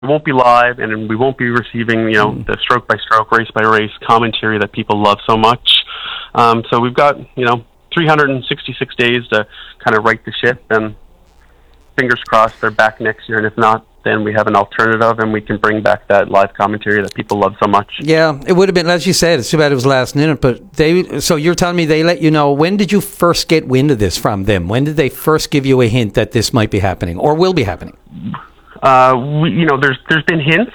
won't be live, and we won't be receiving, the stroke by stroke, race by race commentary that people love so much. So we've got, 366 days to kind of right the ship, and fingers crossed they're back next year. And if not, then we have an alternative, and we can bring back that live commentary that people love so much. Yeah, it would have been, as you said, it's too bad it was last minute, but so you're telling me they let you know. When did you first get wind of this from them? When did they first give you a hint that this might be happening or will be happening? There's been hints.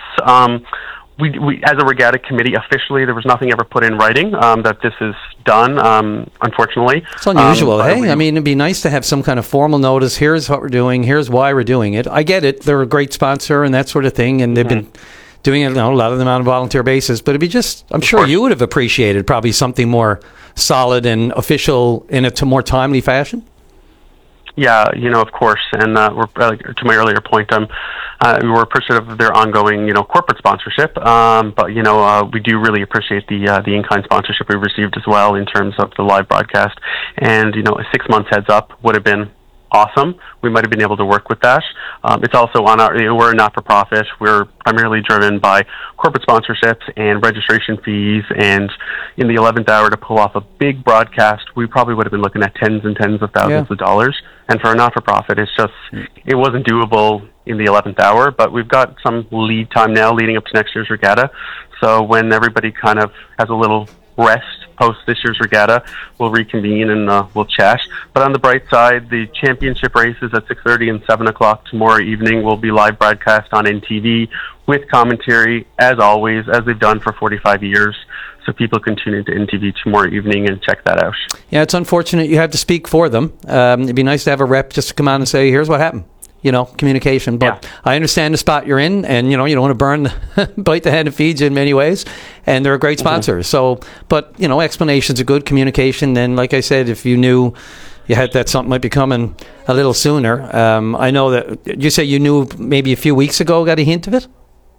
We as a regatta committee, officially, there was nothing ever put in writing that this is done, unfortunately. It's unusual, hey? I mean, it'd be nice to have some kind of formal notice. Here's what we're doing. Here's why we're doing it. I get it. They're a great sponsor and that sort of thing, and they've been doing it, a lot of them on a volunteer basis. But it'd be I'm sure you would have appreciated probably something more solid and official in a more timely fashion. Yeah, of course, and we're to my earlier point. We're appreciative of their ongoing, corporate sponsorship. But we do really appreciate the in-kind sponsorship we've received as well in terms of the live broadcast. And a 6 months heads up would have been awesome. We might have been able to work with that. It's also on we're a not-for-profit. We're primarily driven by corporate sponsorships and registration fees. And in the 11th hour to pull off a big broadcast, we probably would have been looking at tens and tens of thousands of dollars. And for a not-for-profit, it wasn't doable in the 11th hour, but we've got some lead time now leading up to next year's regatta. So when everybody kind of has a little rest post this year's regatta, we'll reconvene and we'll chat. But on the bright side, the championship races at 6:30 and 7 o'clock tomorrow evening will be live broadcast on NTV with commentary, as always, as they've done for 45 years. So people can tune into NTV tomorrow evening and check that out. Yeah, it's unfortunate you have to speak for them. It'd be nice to have a rep just to come on and say, here's what happened. Communication. But I understand the spot you're in, and, you don't want to bite the hand that feeds you in many ways. And they're a great sponsor. So, but, explanations are good, communication. And like I said, if you knew you had that something might be coming a little sooner. I know that you say you knew maybe a few weeks ago, got a hint of it?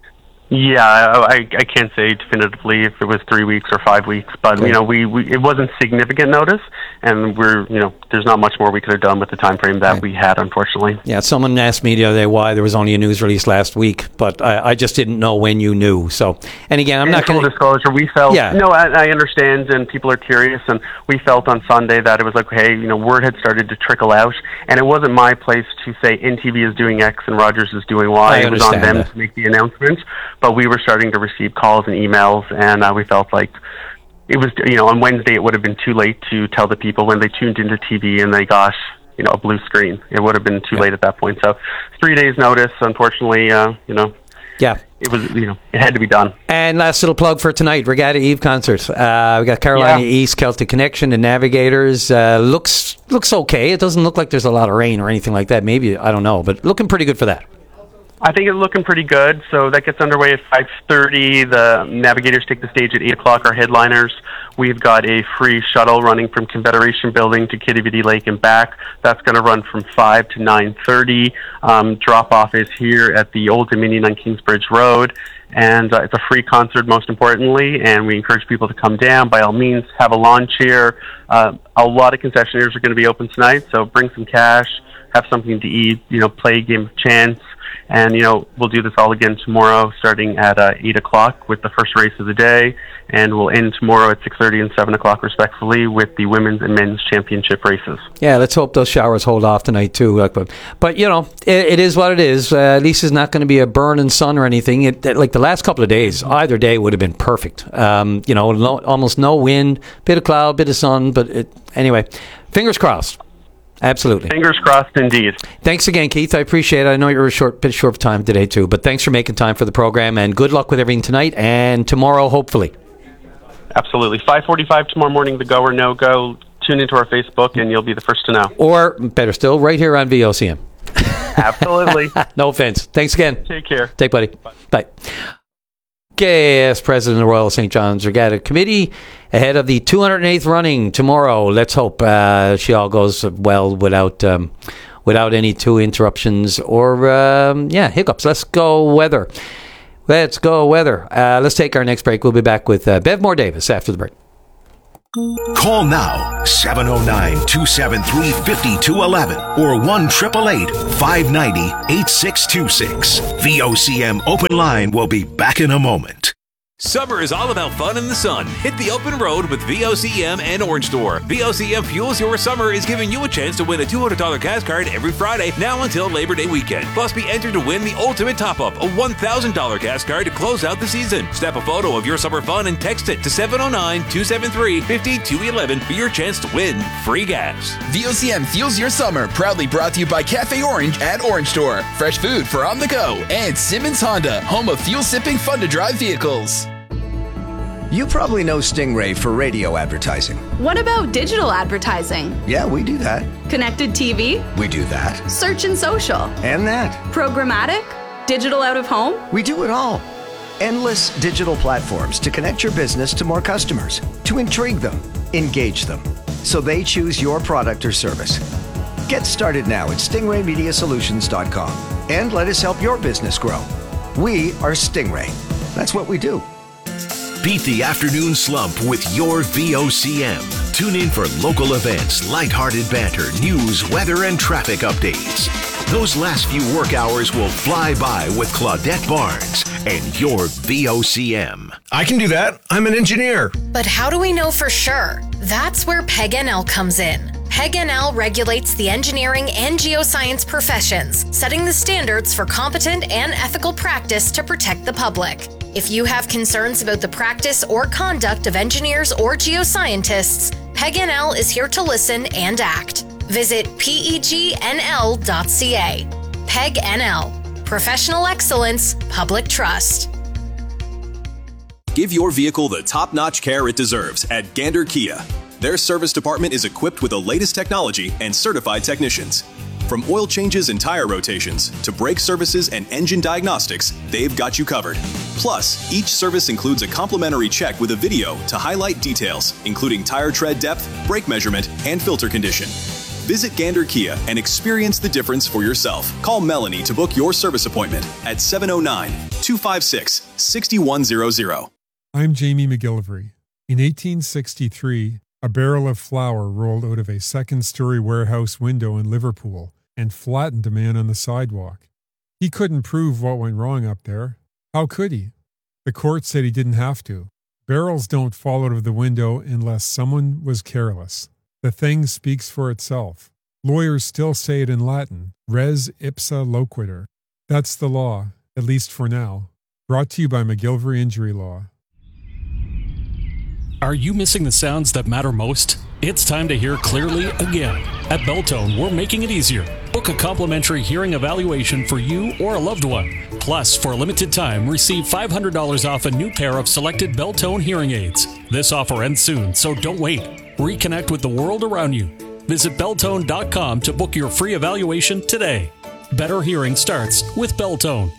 Yeah, I can't say definitively if it was 3 weeks or 5 weeks, but we it wasn't significant notice, and there's not much more we could have done with the time frame that we had, unfortunately. Yeah, someone asked me the other day why there was only a news release last week, but I just didn't know when you knew. So, and again, I'm not going to disclosure. We felt I understand, and people are curious, and we felt on Sunday that it was like, hey, word had started to trickle out, and it wasn't my place to say NTV is doing X and Rogers is doing Y. It was on them to make the announcement. But we were starting to receive calls and emails, and we felt like it was, on Wednesday it would have been too late to tell the people when they tuned into TV and they got, a blue screen. It would have been too late at that point. So 3 days notice, unfortunately, it was, it had to be done. And last little plug for tonight, Regatta Eve concert. We got Carolina East, Celtic Connection, and Navigators. Looks okay. It doesn't look like there's a lot of rain or anything like that. Maybe, I don't know, but looking pretty good for that. I think it's looking pretty good. So that gets underway at 5:30. The Navigators take the stage at 8 o'clock, our headliners. We've got a free shuttle running from Confederation Building to Kitivity Lake and back. That's going to run from 5 to 9:30. Drop-off is here at the Old Dominion on Kingsbridge Road. And it's a free concert, most importantly, and we encourage people to come down. By all means, have a lawn chair. A lot of concessionaires are going to be open tonight, so bring some cash, have something to eat, play a game of chance. And, we'll do this all again tomorrow starting at 8 o'clock with the first race of the day. And we'll end tomorrow at 6:30 and 7 o'clock, respectively, with the women's and men's championship races. Yeah, let's hope those showers hold off tonight, too. But it is what it is. At least it's not going to be a burning sun or anything. Like the last couple of days, either day would have been perfect. Almost no wind, bit of cloud, bit of sun. But anyway, fingers crossed. Absolutely. Fingers crossed, indeed. Thanks again, Keith. I appreciate it. I know you're a bit short of time today, too. But thanks for making time for the program, and good luck with everything tonight and tomorrow, hopefully. Absolutely. 5:45 tomorrow morning, the go or no go. Tune into our Facebook, and you'll be the first to know. Or, better still, right here on VOCM. Absolutely. No offense. Thanks again. Take care. Take, buddy. Bye. Okay, as President of the Royal St. John's Regatta Committee, ahead of the 208th running tomorrow. Let's hope she all goes well without any interruptions or hiccups. Let's go weather. Let's take our next break. We'll be back with Bev Moore Davis after the break. Call now, 709-273-5211 or 1-888-590-8626. VOCM Open Line will be back in a moment. Summer is all about fun in the sun. Hit the open road with VOCM and Orange Store. VOCM Fuels Your Summer is giving you a chance to win a $200 gas card every Friday now until Labor Day weekend. Plus, be entered to win the ultimate top-up, a $1,000 gas card to close out the season. Snap a photo of your summer fun and text it to 709-273-5211 for your chance to win free gas. VOCM Fuels Your Summer, proudly brought to you by Cafe Orange at Orange Store. Fresh food for on the go. And Simmons Honda, home of fuel-sipping, fun-to-drive vehicles. You probably know Stingray for radio advertising. What about digital advertising? Yeah, we do that. Connected TV? We do that. Search and social? And that. Programmatic? Digital out of home? We do it all. Endless digital platforms to connect your business to more customers, to intrigue them, engage them, so they choose your product or service. Get started now at stingraymediasolutions.com and let us help your business grow. We are Stingray. That's what we do. Beat the afternoon slump with your VOCM. Tune in for local events, lighthearted banter, news, weather, and traffic updates. Those last few work hours will fly by with Claudette Barnes and your VOCM. I can do that. I'm an engineer. But how do we know for sure? That's where PEG-NL comes in. PEG-NL regulates the engineering and geoscience professions, setting the standards for competent and ethical practice to protect the public. If you have concerns about the practice or conduct of engineers or geoscientists, PEG-NL is here to listen and act. Visit pegnl.ca. PEG-NL. Professional excellence, public trust. Give your vehicle the top-notch care it deserves at Gander Kia. Their service department is equipped with the latest technology and certified technicians. From oil changes and tire rotations to brake services and engine diagnostics, they've got you covered. Plus, each service includes a complimentary check with a video to highlight details, including tire tread depth, brake measurement, and filter condition. Visit Gander Kia and experience the difference for yourself. Call Melanie to book your service appointment at 709-256-6100. I'm Jamie McGillivray. In 1863, a barrel of flour rolled out of a second-story warehouse window in Liverpool and flattened a man on the sidewalk. He couldn't prove what went wrong up there. How could he? The court said he didn't have to. Barrels don't fall out of the window unless someone was careless. The thing speaks for itself. Lawyers still say it in Latin, res ipsa loquitur. That's the law, at least for now. Brought to you by McGillivray Injury Law. Are you missing the sounds that matter most? It's time to hear clearly again. At Belltone, we're making it easier. Book a complimentary hearing evaluation for you or a loved one. Plus, for a limited time, receive $500 off a new pair of selected Belltone hearing aids. This offer ends soon, so don't wait. Reconnect with the world around you. Visit Belltone.com to book your free evaluation today. Better hearing starts with Belltone.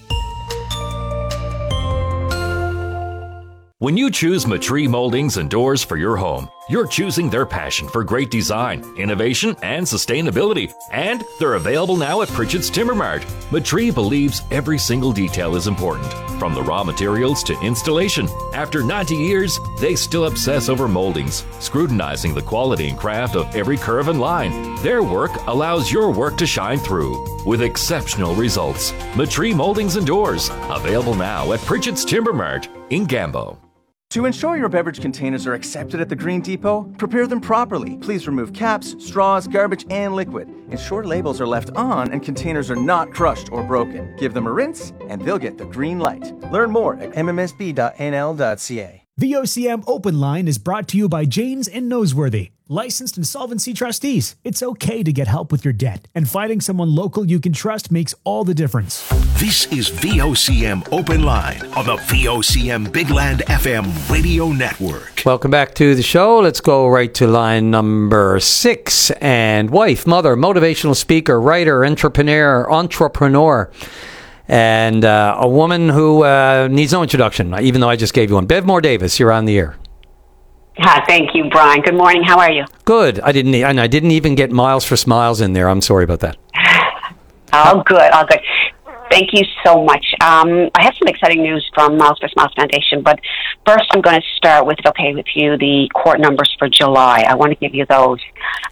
When you choose Matree Moldings and Doors for your home, you're choosing their passion for great design, innovation, and sustainability. And they're available now at Pritchett's Timber Mart. Matree believes every single detail is important, from the raw materials to installation. After 90 years, they still obsess over moldings, scrutinizing the quality and craft of every curve and line. Their work allows your work to shine through with exceptional results. Matree Moldings and Doors, available now at Pritchett's Timber Mart in Gambo. To ensure your beverage containers are accepted at the Green Depot, prepare them properly. Please remove caps, straws, garbage, and liquid. Ensure labels are left on and containers are not crushed or broken. Give them a rinse, and they'll get the green light. Learn more at mmsb.nl.ca. VOCM Open Line is brought to you by Janes and Noseworthy, licensed insolvency trustees. It's okay to get help with your debt, and finding someone local you can trust makes all the difference. This is VOCM Open Line on the VOCM Big Land FM radio network. Welcome back to the show. Let's go right to line number 6. And wife, mother, motivational speaker, writer, entrepreneur, and a woman who needs no introduction, even though I just gave you one. Bev Moore-Davis, you're on the air. Hi, thank you, Brian. Good morning. How are you? Good. I didn't even get Miles for Smiles in there. I'm sorry about that. All good. Thank you so much. I have some exciting news from Miles for Smiles Foundation, but first I'm going to start with, okay with you, the court numbers for July. I want to give you those.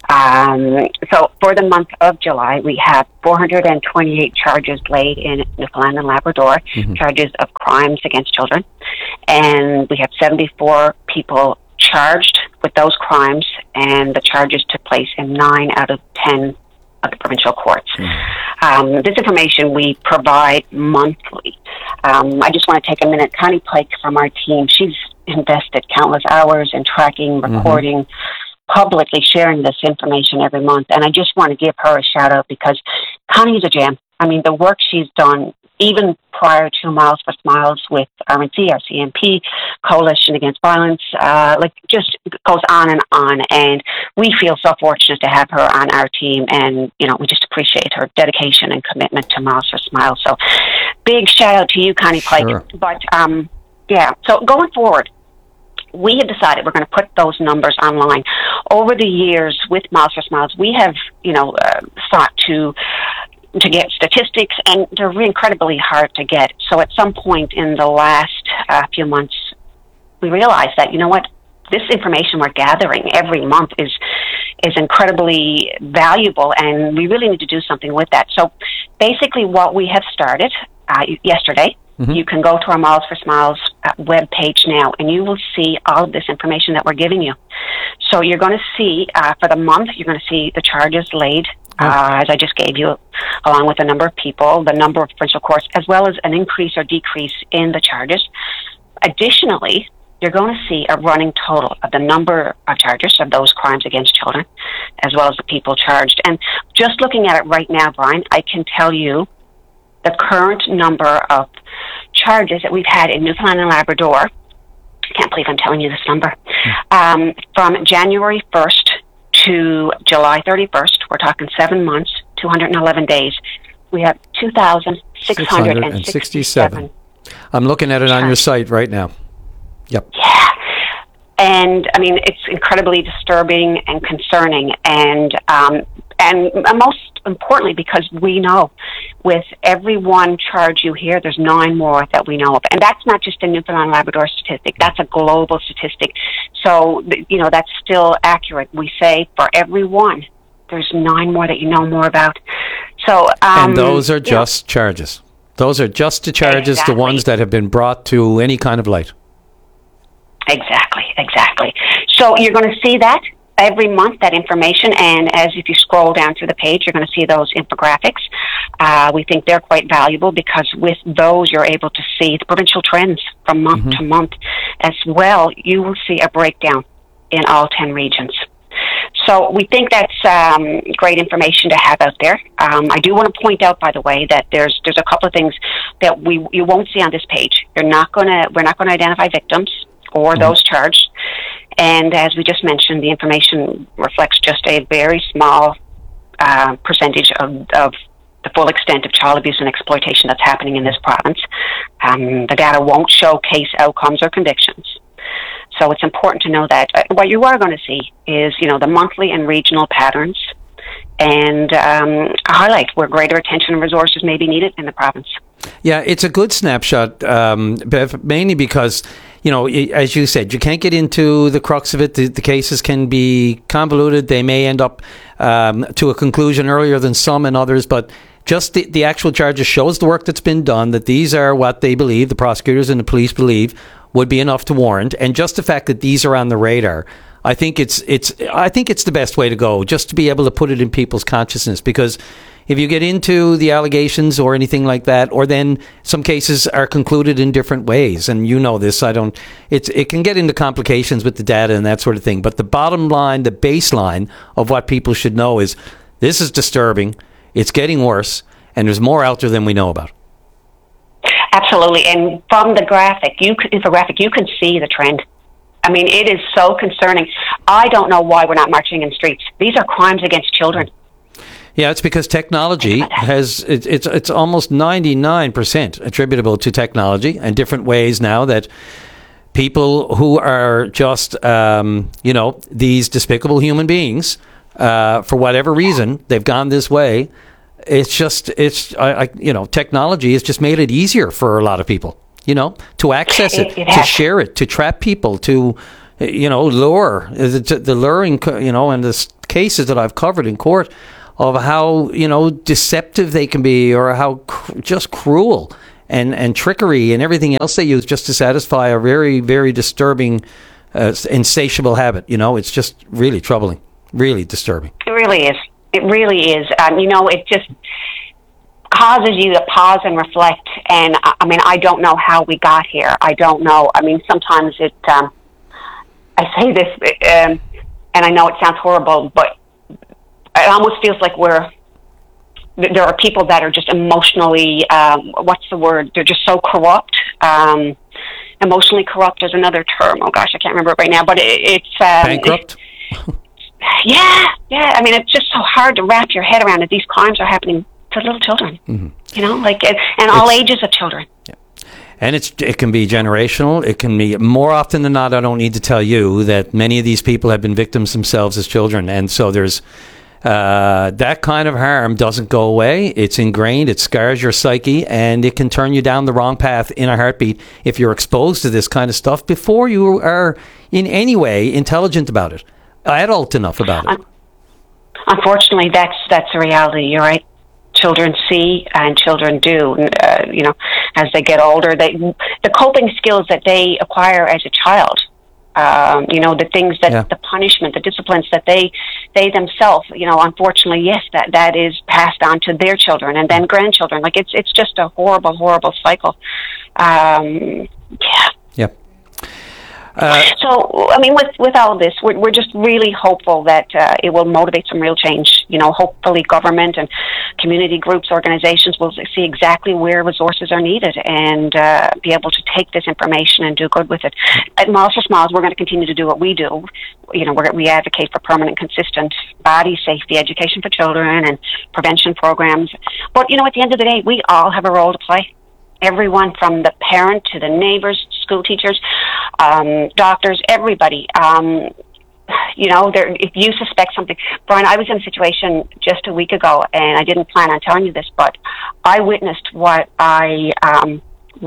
So for the month of July, we have 428 charges laid in Newfoundland and Labrador, charges of crimes against children, and we have 74 people charged with those crimes, and the charges took place in 9 out of 10 of the provincial courts. This information we provide monthly. I just want to take a minute. Connie Pike from our team, she's invested countless hours in tracking, recording, publicly sharing this information every month. And I just want to give her a shout out because Connie's a gem. I mean, the work she's done, even prior to Miles for Smiles with RNC, our CMP, Coalition Against Violence, just goes on. And we feel so fortunate to have her on our team. And, we just appreciate her dedication and commitment to Miles for Smiles. So big shout out to you, Connie Pike. Sure. But, so going forward, we have decided we're going to put those numbers online. Over the years with Miles for Smiles, we have, sought to get statistics, and they're incredibly hard to get. So at some point in the last few months, we realized that, this information we're gathering every month is incredibly valuable, and we really need to do something with that. So basically what we have started yesterday, you can go to our Miles for Smiles web page now, and you will see all of this information that we're giving you. So you're going to see, for the month, you're going to see the charges laid, as I just gave you, along with the number of people, the number of provincial courts, as well as an increase or decrease in the charges. Additionally, you're going to see a running total of the number of charges of those crimes against children, as well as the people charged. And just looking at it right now, Brian, I can tell you the current number of charges that we've had in Newfoundland and Labrador. I can't believe I'm telling you this number. From January 1st to July 31st, we're talking 7 months, 211 days. We have 2,667. I'm looking at it on your site right now. Yep. Yeah. And, I mean, it's incredibly disturbing and concerning. And most importantly, because we know with every one charge you hear, there's 9 more that we know of. And that's not just a Newfoundland and Labrador statistic. That's a global statistic. So, that's still accurate. We say for every one, there's 9 more that you know more about. So, and those are just charges. Those are just the charges, the ones that have been brought to any kind of light. Exactly. So you're going to see that every month, that information, and if you scroll down through the page, you're going to see those infographics. We think they're quite valuable because with those, you're able to see the provincial trends from month to month. As well, you will see a breakdown in all 10 regions. So we think that's great information to have out there. I do want to point out, by the way, that there's a couple of things that you won't see on this page. We're not going to identify victims or those charged. And as we just mentioned, the information reflects just a very small percentage of the full extent of child abuse and exploitation that's happening in this province. The data won't show case outcomes or convictions. So it's important to know that what you are going to see is, the monthly and regional patterns, and highlight where greater attention and resources may be needed in the province. Yeah, it's a good snapshot, Bev, mainly because, as you said, you can't get into the crux of it. The cases can be convoluted. They may end up to a conclusion earlier than some and others, but just the actual charges shows the work that's been done, that these are what they believe, the prosecutors and the police believe, would be enough to warrant. And just the fact that these are on the radar, I think it's the best way to go, just to be able to put it in people's consciousness. Because if you get into the allegations or anything like that, or then some cases are concluded in different ways, and this, it can get into complications with the data and that sort of thing. But the bottom line, the baseline of what people should know is this is disturbing, it's getting worse, and there's more out there than we know about. Absolutely. And from the infographic, you can see the trend. I mean, it is so concerning. I don't know why we're not marching in the streets. These are crimes against children. Yeah, it's because technology it's almost 99% attributable to technology and different ways now that people who are just, these despicable human beings, for whatever reason, they've gone this way. it's just, technology has just made it easier for a lot of people, to access it, to share it, to trap people, to, lure, the luring, and the cases that I've covered in court of how, deceptive they can be, or how just cruel and trickery and everything else they use just to satisfy a very, very disturbing, insatiable habit. It's just really troubling, really disturbing. It really is. It really is. It just causes you to pause and reflect. And I don't know how we got here. I don't know. Sometimes I say this, and I know it sounds horrible, but it almost feels like there are people that are just emotionally, what's the word? They're just so corrupt. Emotionally corrupt is another term. Oh gosh, I can't remember it right now, but it's bankrupt. Yeah. It's just so hard to wrap your head around that these crimes are happening to little children. Mm-hmm. And all ages of children. Yeah. And it can be generational. It can be, more often than not, I don't need to tell you that many of these people have been victims themselves as children. And so there's that kind of harm doesn't go away. It's ingrained. It scars your psyche, and it can turn you down the wrong path in a heartbeat if you're exposed to this kind of stuff before you are in any way intelligent about it, adult enough about it. Unfortunately, that's a reality. You're right. Children see and children do. As they get older, the coping skills that they acquire as a child, the things that the punishment, the disciplines that they themselves, unfortunately, yes, that is passed on to their children and then grandchildren. Like it's just a horrible, horrible cycle. Yep. So, with all of this, we're just really hopeful that it will motivate some real change. Hopefully government and community groups, organizations will see exactly where resources are needed and be able to take this information and do good with it. At Miles for Smiles, we're going to continue to do what we do. We advocate for permanent, consistent body safety education for children and prevention programs. But, at the end of the day, we all have a role to play. Everyone from the parent to the neighbors, school teachers, doctors, everybody. If you suspect something, Brian, I was in a situation just a week ago, and I didn't plan on telling you this, but I witnessed what it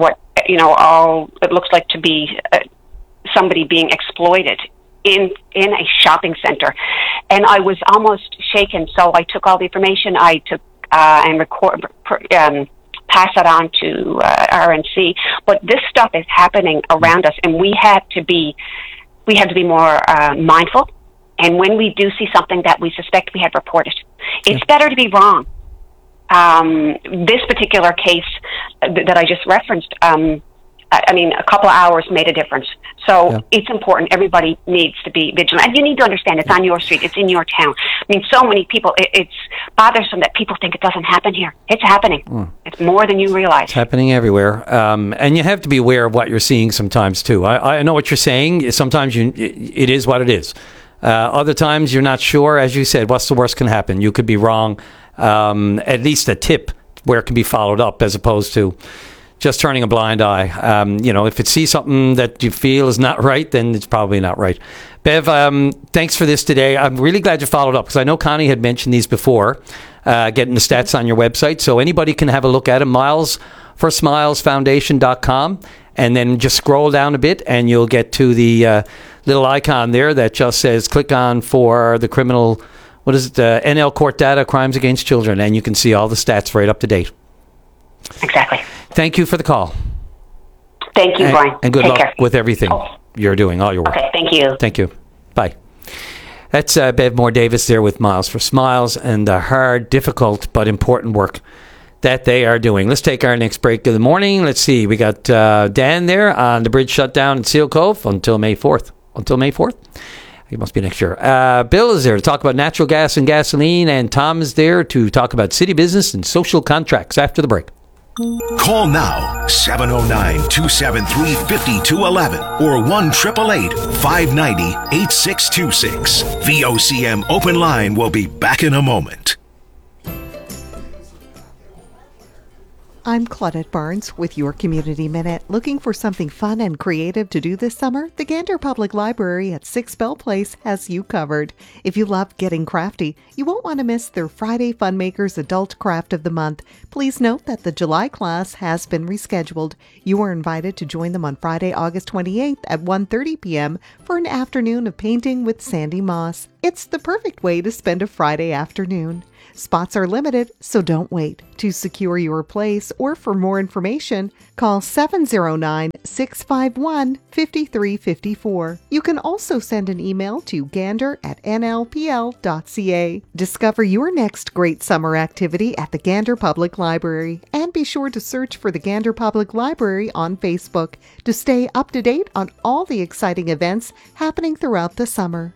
looks like to be somebody being exploited in a shopping center, and I was almost shaken. So I took all the information I took and pass that on to RNC. But this stuff is happening around us, and we have to be more mindful. And when we do see something that we suspect, we have reported. It's better to be wrong. This particular case that I just referenced, a couple of hours made a difference. So it's important. Everybody needs to be vigilant. And you need to understand it's on your street. It's in your town. So many people, it's bothersome that people think it doesn't happen here. It's happening. It's more than you realize. It's happening everywhere. And you have to be aware of what you're seeing sometimes, too. I know what you're saying. Sometimes it is what it is. Other times you're not sure. As you said, what's the worst can happen? You could be wrong. At least a tip where it can be followed up as opposed to just turning a blind eye. If it sees something that you feel is not right, then it's probably not right. Bev, thanks for this today. I'm really glad you followed up because I know Connie had mentioned these before, getting the stats on your website. So anybody can have a look at them, milesforsmilesfoundation.com, and then just scroll down a bit and you'll get to the little icon there that just says click on for the criminal, NL court data, crimes against children, and you can see all the stats right up to date. Exactly. Thank you for the call. Thank you, Brian. And good luck with everything you're doing, all your work. Okay, thank you. Thank you. Bye. That's Bev Moore-Davis there with Miles for Smiles and the hard, difficult, but important work that they are doing. Let's take our next break of the morning. Let's see. We got Dan there on the bridge shutdown in Seal Cove until May 4th. Until May 4th? It must be next year. Bill is there to talk about natural gas and gasoline, and Tom is there to talk about city business and social contracts after the break. Call now, 709-273-5211 or 1-888-590-8626. VOCM Open Line will be back in a moment. I'm Claudette Barnes with your Community Minute. Looking for something fun and creative to do this summer? The Gander Public Library at 6 Bell Place has you covered. If you love getting crafty, you won't want to miss their Friday Funmakers Adult Craft of the Month. Please note that the July class has been rescheduled. You are invited to join them on Friday, August 28th at 1:30 p.m. for an afternoon of painting with Sandy Moss. It's the perfect way to spend a Friday afternoon. Spots are limited, so don't wait. To secure your place or for more information, call 709-651-5354. You can also send an email to gander@nlpl.ca. Discover your next great summer activity at the Gander Public Library. And be sure to search for the Gander Public Library on Facebook to stay up to date on all the exciting events happening throughout the summer.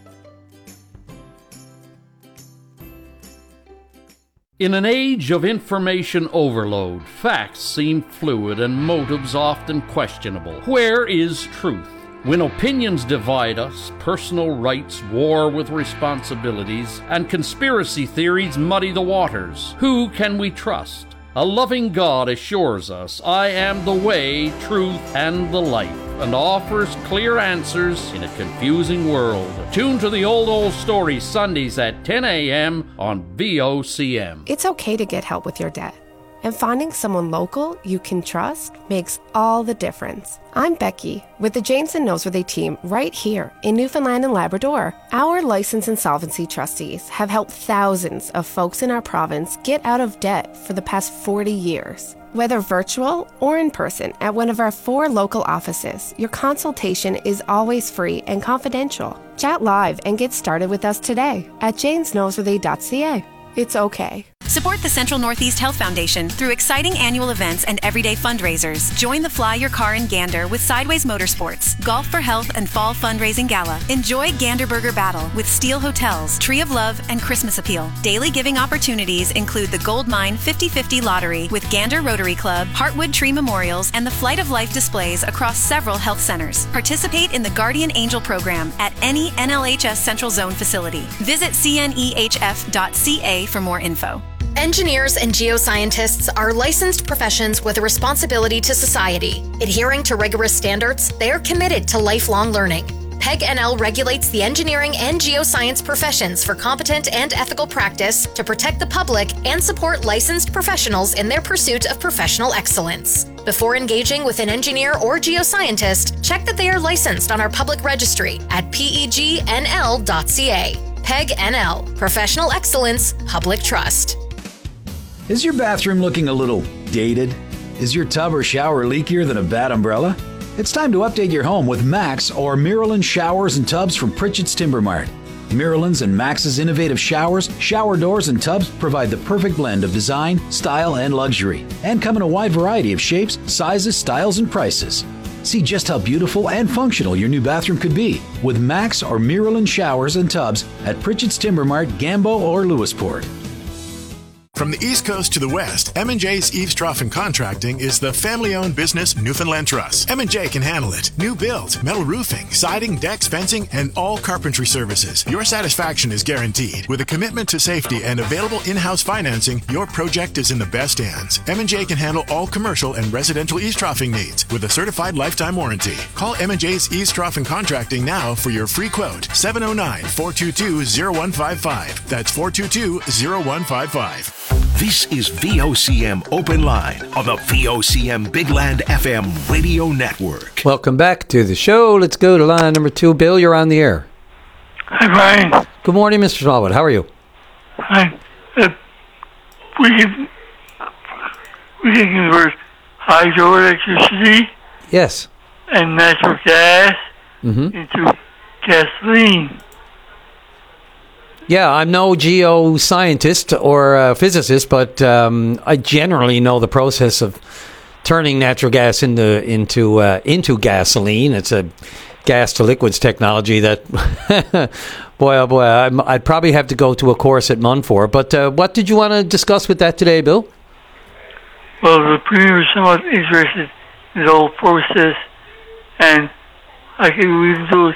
In an age of information overload, facts seem fluid and motives often questionable. Where is truth? When opinions divide us, personal rights war with responsibilities, and conspiracy theories muddy the waters, who can we trust? A loving God assures us, I am the way, truth, and the life, and offers clear answers in a confusing world. Tune to the Old Story Sundays at 10 a.m. on VOCM. It's okay to get help with your debt, and finding someone local you can trust makes all the difference. I'm Becky with the Janes and Noseworthy team right here in Newfoundland and Labrador. Our license insolvency trustees have helped thousands of folks in our province get out of debt for the past 40 years. Whether virtual or in person at one of our 4 local offices, your consultation is always free and confidential. Chat live and get started with us today at janesnoseworthy.ca. It's okay. Support the Central Northeast Health Foundation through exciting annual events and everyday fundraisers. Join the Fly Your Car in Gander with Sideways Motorsports, Golf for Health and Fall Fundraising Gala. Enjoy Gander Burger Battle with Steel Hotels, Tree of Love, and Christmas Appeal. Daily giving opportunities include the Gold Mine 50/50 Lottery with Gander Rotary Club, Heartwood Tree Memorials, and the Flight of Life displays across several health centers. Participate in the Guardian Angel program at any NLHS Central Zone facility. Visit cnehf.ca for more info. Engineers and geoscientists are licensed professions with a responsibility to society. Adhering to rigorous standards, they are committed to lifelong learning. PEG NL regulates the engineering and geoscience professions for competent and ethical practice to protect the public and support licensed professionals in their pursuit of professional excellence. Before engaging with an engineer or geoscientist, check that they are licensed on our public registry at pegnl.ca. PEG NL, Professional Excellence, Public Trust. Is your bathroom looking a little dated? Is your tub or shower leakier than a bad umbrella? It's time to update your home with Max or Miralyn Showers and Tubs from Pritchett's Timber Mart. Miralyn's and Max's innovative showers, shower doors, and tubs provide the perfect blend of design, style, and luxury, and come in a wide variety of shapes, sizes, styles, and prices. See just how beautiful and functional your new bathroom could be with Max or Miralyn Showers and Tubs at Pritchett's Timber Mart, Gambo, or Lewisport. From the East Coast to the West, M&J's Eaves Trough and Contracting is the family-owned business Newfoundland Truss. M&J can handle it. New builds, metal roofing, siding, decks, fencing, and all carpentry services. Your satisfaction is guaranteed. With a commitment to safety and available in-house financing, your project is in the best hands. M&J can handle all commercial and residential eaves troughing needs with a certified lifetime warranty. Call M&J's Eaves Trough and Contracting now for your free quote. 709-422-0155. That's 422-0155. This is VOCM Open Line on the VOCM Big Land FM radio network. Welcome back to the show. Let's go to line number 2. Bill, you're on the air. Hi, Brian. Good morning, Mr. Smallwood. How are you? Hi. We can convert hydroelectricity Yes. and natural gas into gasoline. Yeah, I'm no geoscientist or physicist, but I generally know the process of turning natural gas into gasoline. It's a gas to liquids technology that, boy, oh boy, I'd probably have to go to a course at Munfor. But what did you want to discuss with that today, Bill? Well, the Premier is somewhat interested in the whole process, and I can read those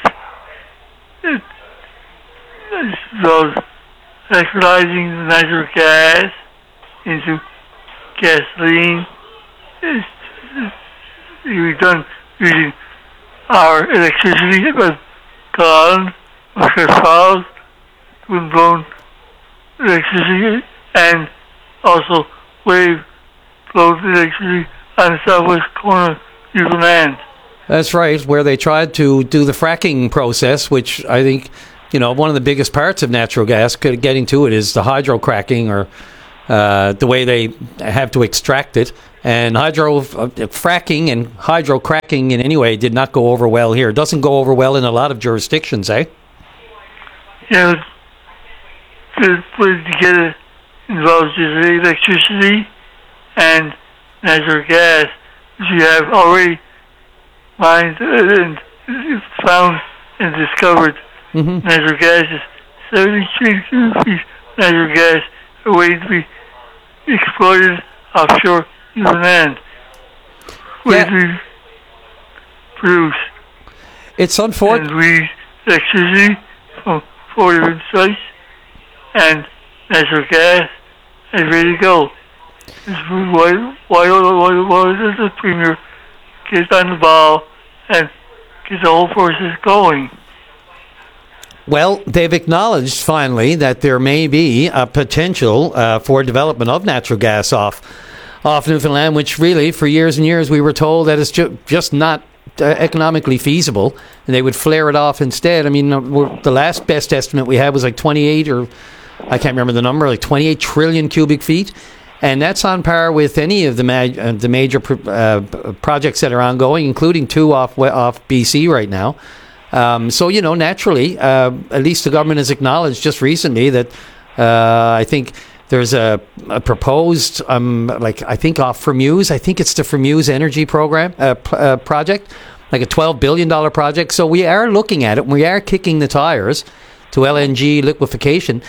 electrolyzing the natural gas into gasoline. It can be done using our electricity, but gallons, Muscat Falls, wind-blown electricity, and also wave-blown electricity on the southwest corner of Newfoundland. That's right, where they tried to do the fracking process, which I think, one of the biggest parts of natural gas, getting to it, is the hydrocracking, or the way they have to extract it. And fracking and hydrocracking in any way did not go over well here. It doesn't go over well in a lot of jurisdictions, eh? Yeah, the way to get it involves just electricity and natural gas, which you have already mined and found and discovered. Mm-hmm. Natural gas is 73 cubic feet of natural gas are waiting to be exploited offshore Newfoundland. Waiting to be produced. It's unfortunate. And we use electricity from 4 different sites and natural gas is ready to go. Why does the Premier get on the ball and get the whole process going? Well, they've acknowledged finally that there may be a potential for development of natural gas off Newfoundland, which really, for years and years, we were told that it's just not economically feasible, and they would flare it off instead. I mean, the last best estimate we had was like 28, or I can't remember the number, like 28 trillion cubic feet. And that's on par with any of the major projects that are ongoing, including 2 off BC right now. So, naturally, at least the government has acknowledged just recently that I think there's a proposed, I think off Fermuse. I think it's the Fermuse Energy Program project, like a $12 billion project. So we are looking at it. We are kicking the tires to LNG liquefaction.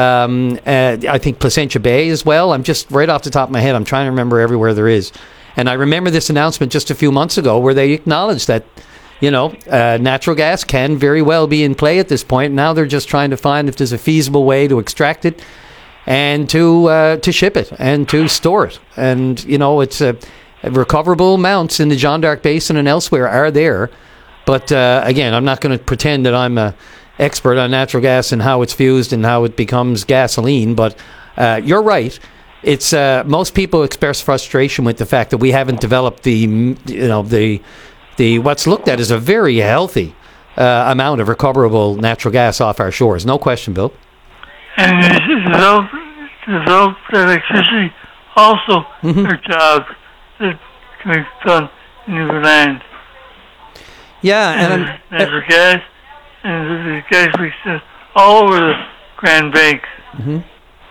I think Placentia Bay as well. I'm just right off the top of my head. I'm trying to remember everywhere there is. And I remember this announcement just a few months ago where they acknowledged that, natural gas can very well be in play at this point. Now they're just trying to find if there's a feasible way to extract it and to ship it and to store it. And, it's recoverable amounts in the John Dark Basin and elsewhere are there. But again, I'm not going to pretend that I'm a expert on natural gas and how it's fused and how it becomes gasoline, but you're right. It's most people express frustration with the fact that we haven't developed the what's looked at as a very healthy amount of recoverable natural gas off our shores. No question, Bill. And develop electricity also are jobs that can be done in Newfoundland. Yeah, and natural gas. And the gas we sent all over the Grand Banks. Mm-hmm.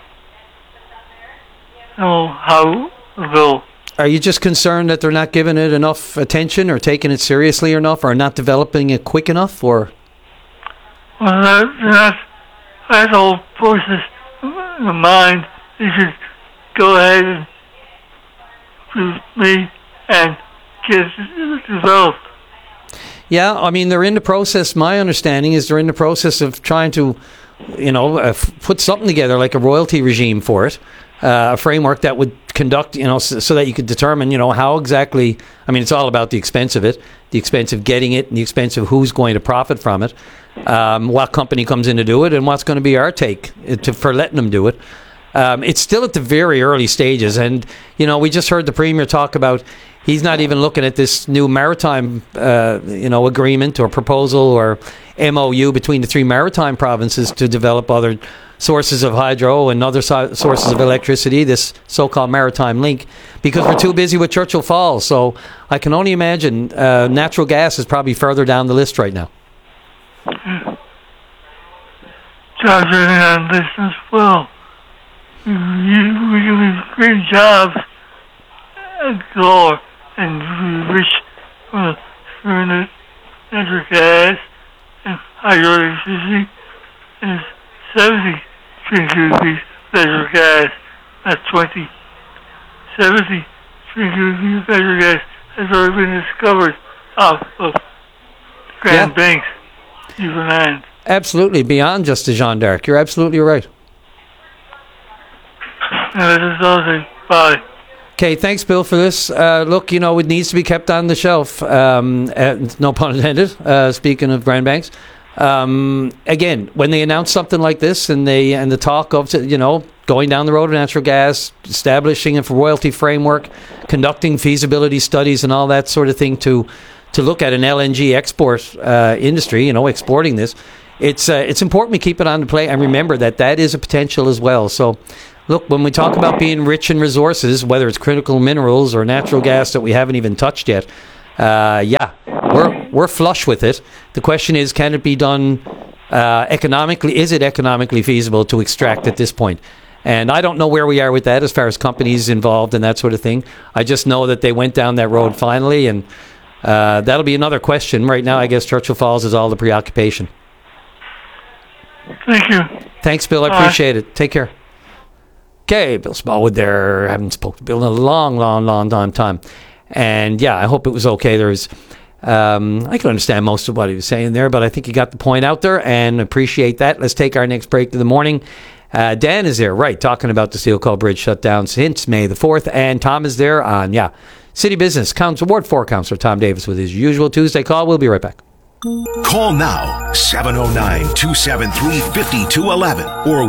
So how, Bill? Are you just concerned that they're not giving it enough attention, or taking it seriously enough, or not developing it quick enough, or? Well, that whole process in mind. They should go ahead and with me and get it developed. Yeah, I mean, they're in the process. My understanding is they're in the process of trying to, put something together like a royalty regime for it, a framework that would conduct, so that you could determine, how exactly. I mean, it's all about the expense of it, the expense of getting it, and the expense of who's going to profit from it, what company comes in to do it, and what's going to be our take for letting them do it. It's still at the very early stages, and we just heard the Premier talk about. He's not even looking at this new maritime, agreement or proposal or MOU between the 3 maritime provinces to develop other sources of hydro and other sources of electricity, this so-called maritime link, because we're too busy with Churchill Falls. So I can only imagine natural gas is probably further down the list right now. Jobs are on this as well. We do great jobs galore. And we wish for the natural gas and hydroelectricity and 70 cubic feet natural gas, not 20. 70 cubic feet natural gas has already been discovered off of Grand Banks, Newfoundland. Absolutely, beyond just the Jeanne d'Arc. You're absolutely right. And this is all bye. Okay, thanks, Bill, for this. Look, it needs to be kept on the shelf. No pun intended. Speaking of brand banks, again, when they announce something like this, and the talk of going down the road of natural gas, establishing a royalty framework, conducting feasibility studies, and all that sort of thing to look at an LNG export industry, exporting this, it's important we keep it on the plate and remember that is a potential as well. So. Look, when we talk about being rich in resources, whether it's critical minerals or natural gas that we haven't even touched yet, we're flush with it. The question is, can it be done economically? Is it economically feasible to extract at this point? And I don't know where we are with that as far as companies involved and that sort of thing. I just know that they went down that road finally, and that'll be another question. Right now, I guess Churchill Falls is all the preoccupation. Thank you. Thanks, Bill. I appreciate it. Take care. Okay, Bill Smallwood there. I haven't spoken to Bill in a long time. And yeah, I hope it was okay. There's, I can understand most of what he was saying there, but I think he got the point out there and appreciate that. Let's take our next break of the morning. Dan is there, right, talking about the Steel Call Bridge shutdown since May the 4th. And Tom is there on, City Business. Ward 4 Councillor Tom Davis with his usual Tuesday call. We'll be right back. Call now, 709-273-5211 or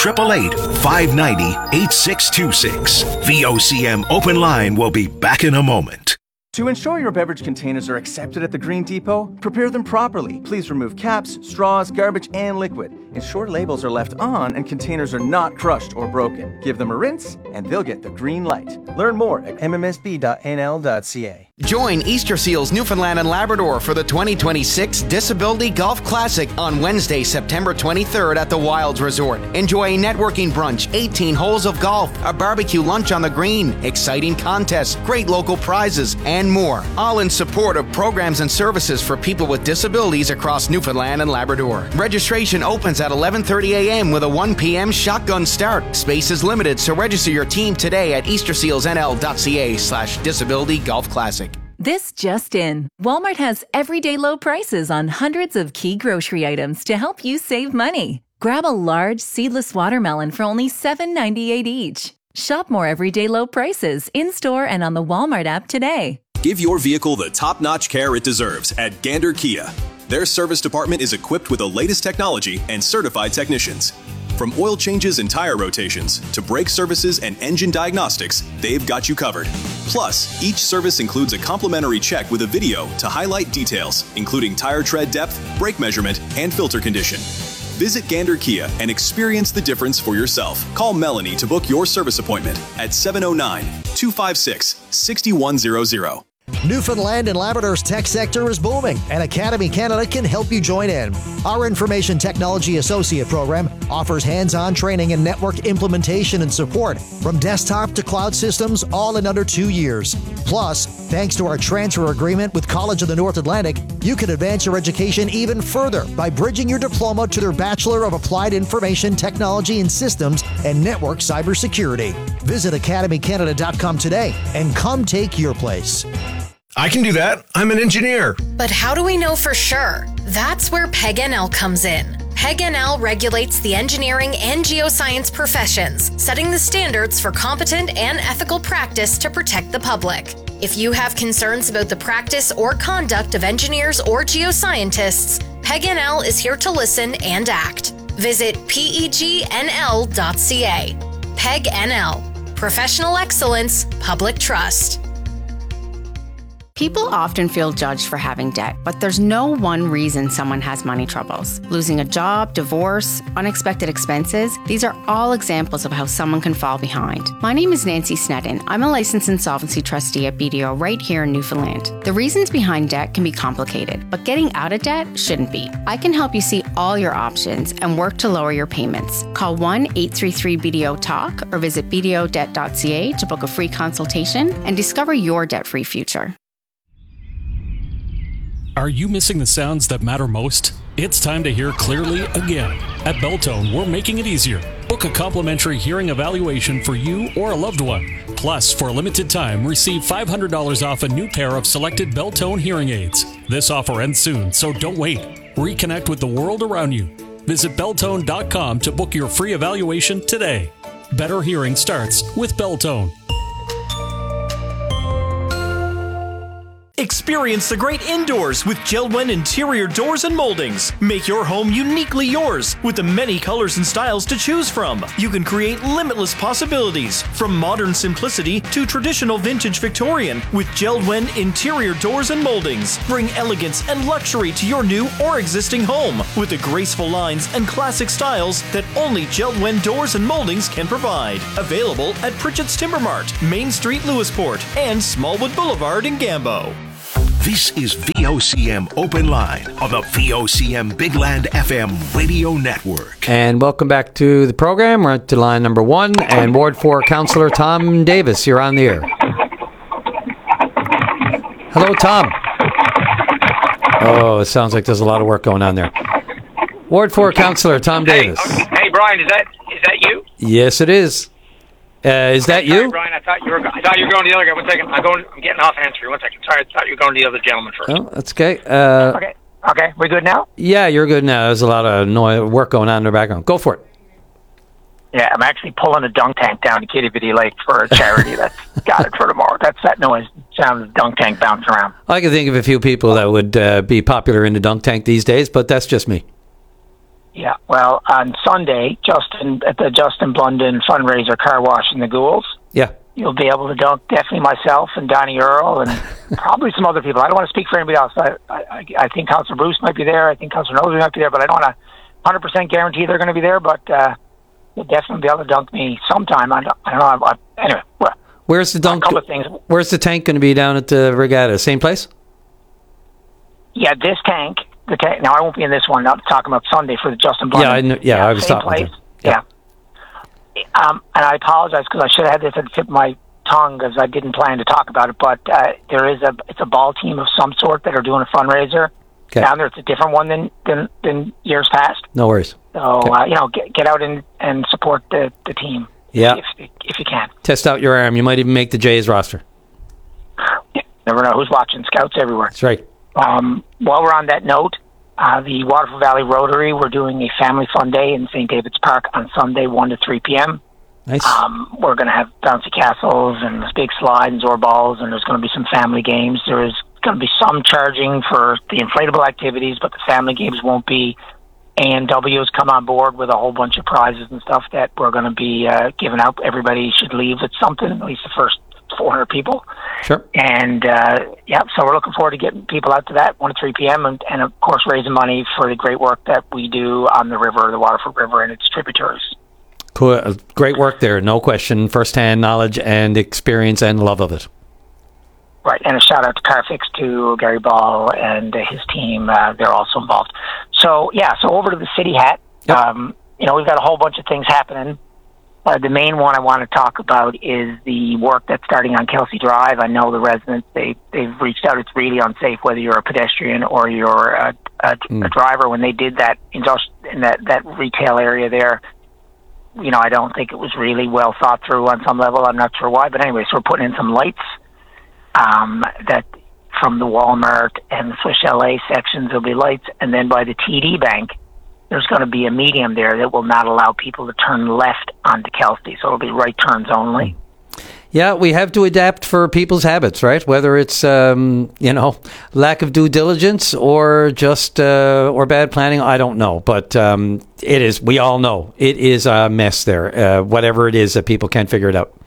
1-888-590-8626. VOCM Open Line will be back in a moment. To ensure your beverage containers are accepted at the Green Depot, prepare them properly. Please remove caps, straws, garbage, and liquid. Ensure labels are left on and containers are not crushed or broken. Give them a rinse, and they'll get the green light. Learn more at mmsb.nl.ca. Join Easter Seals Newfoundland and Labrador for the 2026 Disability Golf Classic on Wednesday, September 23rd at the Wilds Resort. Enjoy a networking brunch, 18 holes of golf, a barbecue lunch on the green, exciting contests, great local prizes, and more. All in support of programs and services for people with disabilities across Newfoundland and Labrador. Registration opens at 11:30 a.m. with a 1 p.m. shotgun start. Space is limited, so register your team today at eastersealsnl.ca/disability golf classic. This just in. Walmart has everyday low prices on hundreds of key grocery items to help you save money. Grab a large seedless watermelon for only $7.98 each. Shop more everyday low prices in-store and on the Walmart app today. Give your vehicle the top-notch care it deserves at Gander Kia. Their service department is equipped with the latest technology and certified technicians. From oil changes and tire rotations to brake services and engine diagnostics, they've got you covered. Plus, each service includes a complimentary check with a video to highlight details, including tire tread depth, brake measurement, and filter condition. Visit Gander Kia and experience the difference for yourself. Call Melanie to book your service appointment at 709-256-6100. Newfoundland and Labrador's tech sector is booming, and Academy Canada can help you join in. Our Information Technology Associate program offers hands-on training in network implementation and support, from desktop to cloud systems, all in under 2 years. Plus, thanks to our transfer agreement with College of the North Atlantic, you can advance your education even further by bridging your diploma to their Bachelor of Applied Information Technology and Systems and Network Cybersecurity. Visit academycanada.com today and come take your place. I can do that. I'm an engineer. But how do we know for sure? That's where PEG-NL comes in. PEG-NL regulates the engineering and geoscience professions, setting the standards for competent and ethical practice to protect the public. If you have concerns about the practice or conduct of engineers or geoscientists, PEG-NL is here to listen and act. Visit pegnl.ca. PEG-NL. Professional excellence, public trust. People often feel judged for having debt, but there's no one reason someone has money troubles. Losing a job, divorce, unexpected expenses, these are all examples of how someone can fall behind. My name is Nancy Snedden. I'm a licensed insolvency trustee at BDO right here in Newfoundland. The reasons behind debt can be complicated, but getting out of debt shouldn't be. I can help you see all your options and work to lower your payments. Call 1-833-BDO-TALK or visit bdodebt.ca to book a free consultation and discover your debt-free future. Are you missing the sounds that matter most? It's time to hear clearly again. At Beltone, we're making it easier. Book a complimentary hearing evaluation for you or a loved one. Plus, for a limited time, receive $500 off a new pair of selected Beltone hearing aids. This offer ends soon, so don't wait. Reconnect with the world around you. Visit Beltone.com to book your free evaluation today. Better hearing starts with Beltone. Experience the great indoors with JELD-WEN interior doors and moldings. Make your home uniquely yours with the many colors and styles to choose from. You can create limitless possibilities from modern simplicity to traditional vintage Victorian with JELD-WEN interior doors and moldings. Bring elegance and luxury to your new or existing home with the graceful lines and classic styles that only JELD-WEN doors and moldings can provide. Available at Pritchett's Timber Mart, Main Street, Lewisport, and Smallwood Boulevard in Gambo. This is VOCM Open Line on the VOCM Big Land FM radio network. And welcome back to the program. We're to line number 1, and Ward 4 Councillor Tom Davis, you're on the air. Hello, Tom. Oh, it sounds like there's a lot of work going on there. Ward 4 Councillor Tom Davis. Hey, Brian, is that you? Yes, it is. Is that you? Sorry, Brian, I thought you were going to the other guy. 1 second. I'm getting off answer. 1 second. Sorry, I thought you were going to the other gentleman first. Oh, that's okay. Okay, we good now? Yeah, you're good now. There's a lot of work going on in the background. Go for it. Yeah, I'm actually pulling a dunk tank down to Kitty Bitty Lake for a charity that's got it for tomorrow. That's that noise, sound of the dunk tank bouncing around. I can think of a few people that would be popular in the dunk tank these days, but that's just me. Yeah, well, on Sunday, at the Justin Blunden fundraiser car wash in the Ghouls, yeah, you'll be able to dunk definitely myself and Donnie Earl and probably some other people. I don't want to speak for anybody else. I think Councillor Bruce might be there. I think Councillor Nosey might be there, but I don't want to 100% guarantee they're going to be there, but you'll definitely be able to dunk me sometime. I don't know. Anyway, where's the dunk? Where's the tank going to be down at the regatta? Same place? Yeah, this tank. Now, I won't be in this one. I'm talking about Sunday for the Justin Blunden. Yeah, I was talking about that. Yeah. And I apologize because I should have had this at the tip of my tongue because I didn't plan to talk about it. But it's a ball team of some sort that are doing a fundraiser down there. It's a different one than years past. No worries. So get out and support the team. Yeah, if you can. Test out your arm. You might even make the Jays roster. Yeah, never know who's watching. Scouts everywhere. That's right. While we're on that note, the Waterford Valley Rotary, we're doing a family fun day in St. David's Park on Sunday, 1 to 3 p.m. Nice. We're going to have bouncy castles and big slides and Zor balls, and there's going to be some family games. There is going to be some charging for the inflatable activities, but the family games won't be. A&W has come on board with a whole bunch of prizes and stuff that we're going to be giving out. Everybody should leave with something, at least the first 400 people. Sure. And, so we're looking forward to getting people out to that, 1 to 3 p.m., and of course, raising money for the great work that we do on the river, the Waterford River, and its tributaries. Cool. Great work there, no question. First-hand knowledge and experience and love of it. Right, and a shout-out to Carfix, to Gary Ball and his team. They're also involved. So over to the City Hat. Yep. We've got a whole bunch of things happening. The main one I want to talk about is the work that's starting on Kelsey Drive. I know the residents, they've reached out. It's really unsafe whether you're a pedestrian or you're a driver. When they did that in that retail area there, I don't think it was really well thought through on some level. I'm not sure why. But anyway, so we're putting in some lights that from the Walmart and the Swiss LA sections, there'll be lights. And then by the TD Bank, there's going to be a medium there that will not allow people to turn left onto Kelsey. So it'll be right turns only. Yeah, we have to adapt for people's habits, right? Whether it's, lack of due diligence or just, or bad planning, I don't know. But it is, we all know, it is a mess there, whatever it is that people can't figure it out.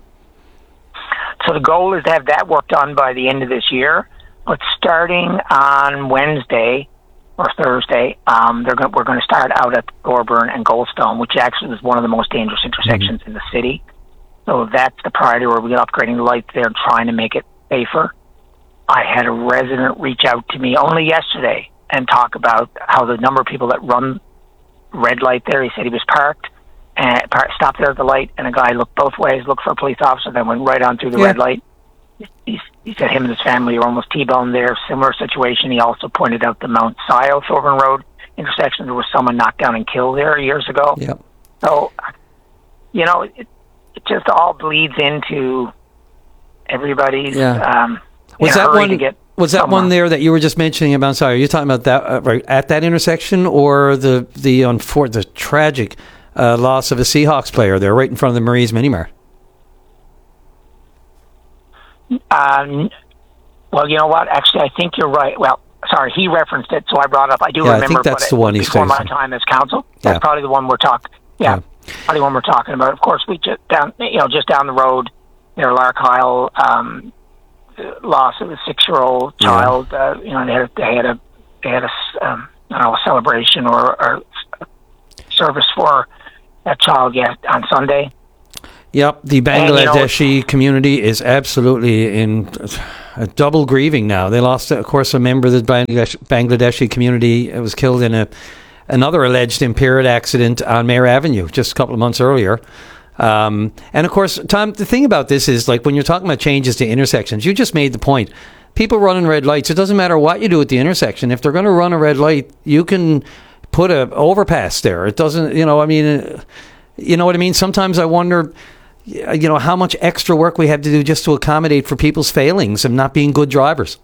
So the goal is to have that work done by the end of this year. But starting on Wednesday or Thursday, we're going to start out at Thorburn and Goldstone, which actually is one of the most dangerous intersections in the city. So that's the priority where we're upgrading the lights there and trying to make it safer. I had a resident reach out to me only yesterday and talk about how the number of people that run red light there, he said he was parked and stopped there at the light, and a guy looked both ways, looked for a police officer, then went right on through the red light. He said him and his family are almost T-boned there. Similar situation. He also pointed out the Mount Sile Thorburn Road intersection. There was someone knocked down and killed there years ago. Yep. So, it just all bleeds into everybody's. Was that one there that you were just mentioning about? Sorry, are you talking about that right at that intersection, or the tragic loss of a Seahawks player there, right in front of the Marie's Mini Mart? Well, you know what? Actually, I think you're right. Well, sorry, he referenced it, so I brought it up. I do remember. I think that's the one he's before saying. my time as counsel. That's probably the one we're talking. Yeah, probably the one we're talking about. Of course, we just down the road near Larkhill, loss of a 6-year-old child. They had a celebration or a service for that child on Sunday. Yep, the Bangladeshi community is absolutely in double grieving now. They lost, of course, a member of the Bangladeshi community. It was killed in another alleged Imperial accident on Mayor Avenue just a couple of months earlier. And of course, Tom, the thing about this is, like, when you're talking about changes to intersections, you just made the point. People running red lights, it doesn't matter what you do at the intersection. If they're going to run a red light, you can put an overpass there. It doesn't, you know what I mean? Sometimes I wonder, how much extra work we have to do just to accommodate for people's failings and not being good drivers.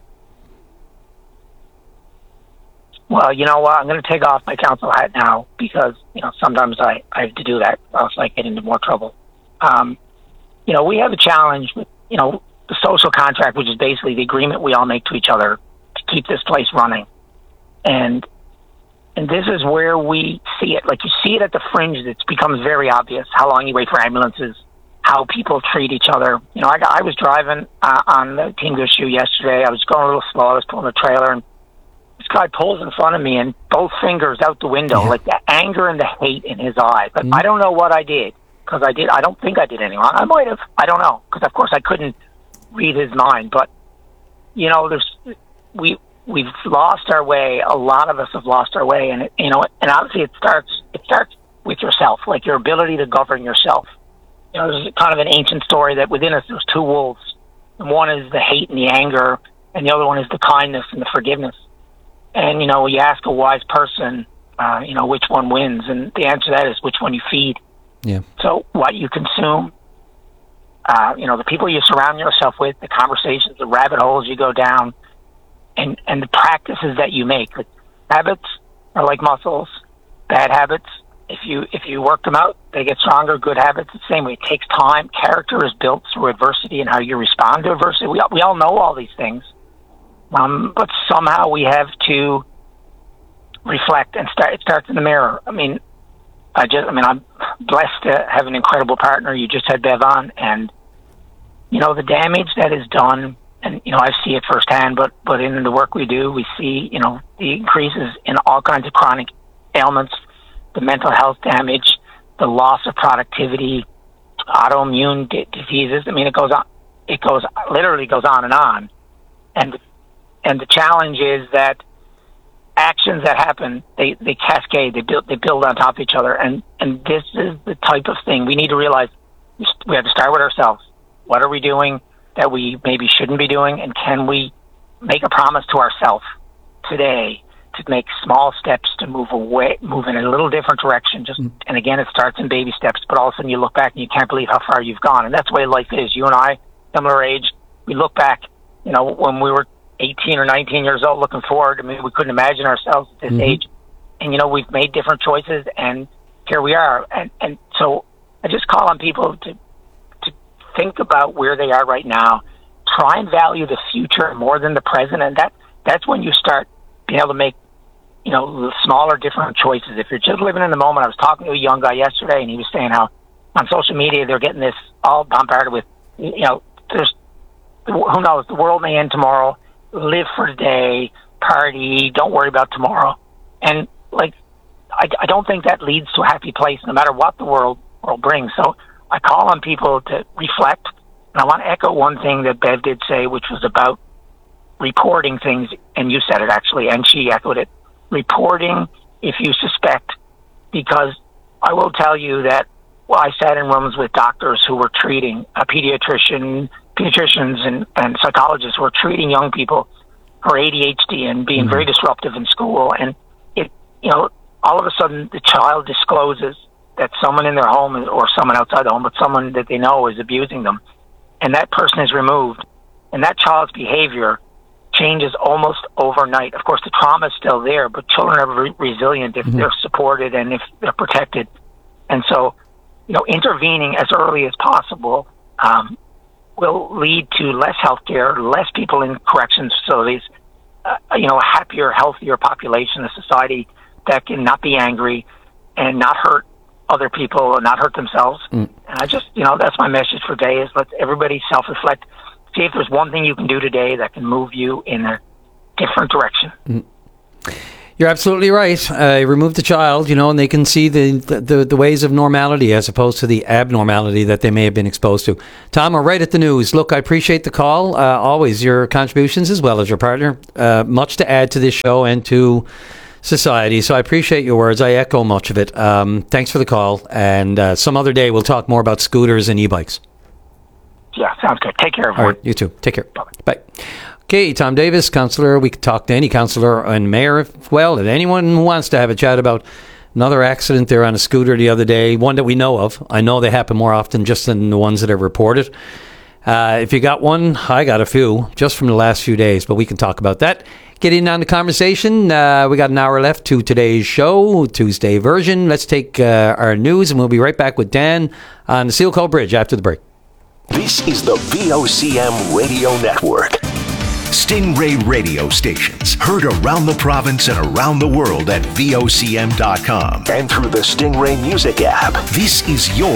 Well, you know what? I'm going to take off my counsel hat now because, sometimes I have to do that, or else I get into more trouble. We have a challenge with, the social contract, which is basically the agreement we all make to each other to keep this place running. And this is where we see it. Like, you see it at the fringe. It becomes very obvious how long you wait for ambulances, how people treat each other. I was driving on the Team Good Shoe yesterday. I was going a little slow. I was pulling a trailer, and this guy pulls in front of me, and both fingers out the window, like the anger and the hate in his eyes. But I don't know what I did, because I don't think I did any wrong. I might have. I don't know, because of course I couldn't read his mind. But we've lost our way. A lot of us have lost our way, and and obviously it starts with yourself, like your ability to govern yourself. There's kind of an ancient story that within us there's two wolves, and one is the hate and the anger, and the other one is the kindness and the forgiveness. And you ask a wise person, which one wins, and the answer to that is which one you feed. Yeah. So what you consume, the people you surround yourself with, the conversations, the rabbit holes you go down, and the practices that you make. Like, habits are like muscles. Bad habits, if you work them out, they get stronger. Good habits, the same way. It takes time. Character is built through adversity and how you respond to adversity. We all know all these things, but somehow we have to reflect and start. It starts in the mirror. I'm blessed to have an incredible partner. You just had Bev on, and the damage that is done, and I see it firsthand. But in the work we do, we see the increases in all kinds of chronic ailments, the mental health damage, the loss of productivity, autoimmune diseases. It goes on. It literally goes on and on. And the challenge is that actions that happen, they cascade, they build on top of each other. And this is the type of thing we need to realize. We have to start with ourselves. What are we doing that we maybe shouldn't be doing? And can we make a promise to ourselves today to make small steps to move in a little different direction? And again, it starts in baby steps, but all of a sudden you look back and you can't believe how far you've gone. And that's the way life is. You and I, similar age, we look back, when we were 18 or 19 years old looking forward. We couldn't imagine ourselves at this age. And, we've made different choices, and here we are. And so I just call on people to think about where they are right now. Try and value the future more than the present. And that's when you start being able to make, the smaller, different choices. If you're just living in the moment, I was talking to a young guy yesterday, and he was saying how on social media they're getting this all bombarded with, there's, who knows, the world may end tomorrow. Live for today, party, don't worry about tomorrow. And I don't think that leads to a happy place, no matter what the world brings. So I call on people to reflect. And I want to echo one thing that Bev did say, which was about reporting things. And you said it actually, and she echoed it. Reporting if you suspect, because I will tell you that I sat in rooms with doctors who were treating pediatricians and psychologists who are treating young people for ADHD and being very disruptive in school. And all of a sudden the child discloses that someone in their home or someone outside the home, but someone that they know is abusing them. And that person is removed. And that child's behavior changes almost overnight. Of course, the trauma is still there, but children are resilient if they're supported and if they're protected. And so, intervening as early as possible, will lead to less healthcare, less people in corrections facilities, a happier, healthier population, a society that can not be angry and not hurt other people and not hurt themselves. And I just, that's my message for today is let everybody self-reflect. See if there's one thing you can do today that can move you in a different direction. You're absolutely right. Remove the child, and they can see the ways of normality as opposed to the abnormality that they may have been exposed to. Tom, we're right at the news. Look, I appreciate the call. Always your contributions as well as your partner. Much to add to this show and to society. So I appreciate your words. I echo much of it. Thanks for the call. And some other day we'll talk more about scooters and e-bikes. Yeah, sounds good. Take care, everyone. All right, you too. Take care. Bye. Okay, Tom Davis, councillor. We could talk to any councillor and mayor, if anyone who wants to have a chat about another accident there on a scooter the other day, one that we know of. I know they happen more often just than the ones that are reported. If you got one, I got a few just from the last few days, but we can talk about that. Get in on the conversation. We got an hour left to today's show, Tuesday version. Let's take our news, and we'll be right back with Dan on the Seal Cove Bridge after the break. This is the VOCM Radio Network. Stingray radio stations heard around the province and around the world at VOCM.com and through the Stingray Music app. This is your